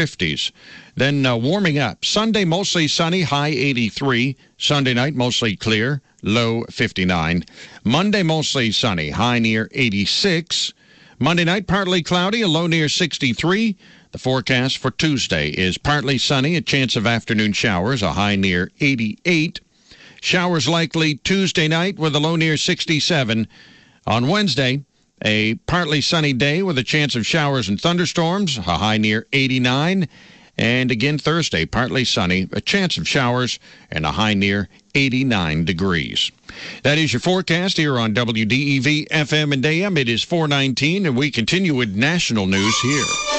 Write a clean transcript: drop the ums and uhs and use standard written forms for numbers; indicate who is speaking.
Speaker 1: 50s. Then warming up. Sunday, mostly sunny, high 83. Sunday night, mostly clear, low 59. Monday, mostly sunny, high near 86. Monday night, partly cloudy, a low near 63. The forecast for Tuesday is partly sunny, a chance of afternoon showers, a high near 88. Showers likely Tuesday night with a low near 67. On Wednesday, a partly sunny day with a chance of showers and thunderstorms, a high near 89. And again Thursday, partly sunny, a chance of showers, and a high near 89 degrees. That is your forecast here on WDEV FM and AM. It is 4:19, and we continue with national news here.